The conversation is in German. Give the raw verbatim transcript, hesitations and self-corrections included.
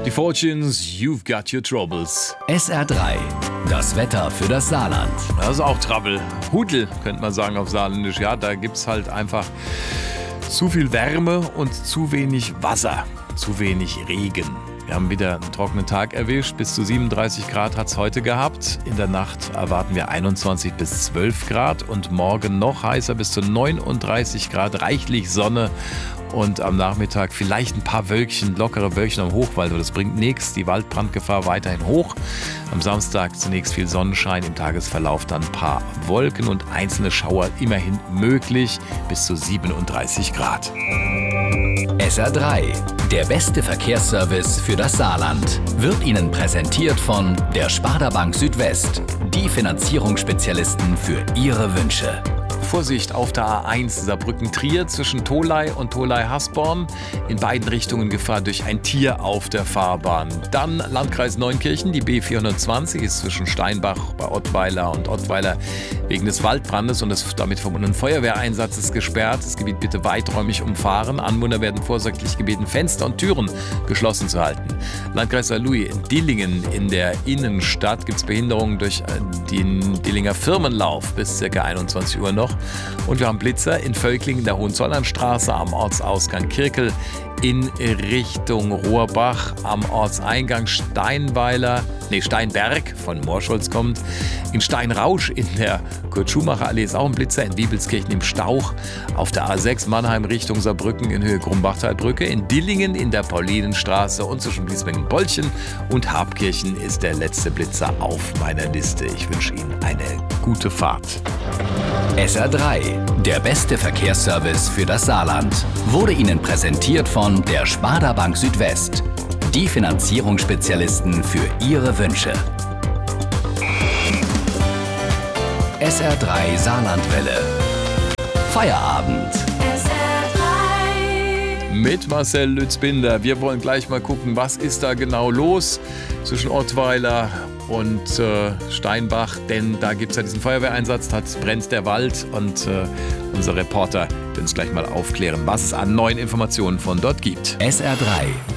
Die Fortunes, You've Got Your Troubles. S R drei, das Wetter für das Saarland. Das ist auch Trouble. Hudel, könnte man sagen auf Saarländisch. Ja, da gibt es halt einfach zu viel Wärme und zu wenig Wasser, zu wenig Regen. Wir haben wieder einen trockenen Tag erwischt. Bis zu siebenunddreißig Grad hat es heute gehabt. In der Nacht erwarten wir einundzwanzig bis zwölf Grad und morgen noch heißer bis zu neununddreißig Grad. Reichlich Sonne und am Nachmittag vielleicht ein paar Wölkchen, lockere Wölkchen am Hochwald. Aber das bringt nichts. Die Waldbrandgefahr weiterhin hoch. Am Samstag zunächst viel Sonnenschein, im Tagesverlauf dann ein paar Wolken und einzelne Schauer immerhin möglich. Bis zu siebenunddreißig Grad. S R drei, der beste Verkehrsservice für das Saarland, wird Ihnen präsentiert von der Sparda Bank Südwest, die Finanzierungsspezialisten für Ihre Wünsche. Vorsicht auf der A eins Saarbrücken-Trier zwischen Tholey und Tholey-Hasborn. In beiden Richtungen Gefahr durch ein Tier auf der Fahrbahn. Dann Landkreis Neunkirchen, die B vierhundertzwanzig ist zwischen Steinbach bei Ottweiler und Ottweiler wegen des Waldbrandes und des damit verbundenen Feuerwehreinsatzes gesperrt. Das Gebiet bitte weiträumig umfahren. Anwohner werden vorsorglich gebeten, Fenster und Türen geschlossen zu halten. Landkreis Saarlouis in Dillingen in der Innenstadt gibt es Behinderungen durch den Dillinger Firmenlauf bis ca. einundzwanzig Uhr noch. Und wir haben Blitzer in Völklingen, der Hohenzollernstraße am Ortsausgang Kirkel, in Richtung Rohrbach, am Ortseingang Steinweiler, nee, Steinberg von Morscholz kommt, in Steinrausch in der Kurt-Schumacher-Allee ist auch ein Blitzer, in Wiebelskirchen im Stauch, auf der A sechs Mannheim Richtung Saarbrücken in Höhe Grumbachtalbrücke, in Dillingen in der Paulinenstraße und zwischen Bliesmengen-Bolchen und Habkirchen ist der letzte Blitzer auf meiner Liste. Ich wünsche Ihnen eine gute Fahrt. S R drei, der beste Verkehrsservice für das Saarland, wurde Ihnen präsentiert von der Sparda Bank Südwest, die Finanzierungsspezialisten für Ihre Wünsche. S R drei Saarlandwelle. Feierabend. S R drei. Mit Marcel Lützbinder. Wir wollen gleich mal gucken, was ist da genau los zwischen Ottweiler und äh, Steinbach, denn da gibt es ja diesen Feuerwehreinsatz, da brennt der Wald und äh, unser Reporter wird uns gleich mal aufklären, was es an neuen Informationen von dort gibt. S R drei,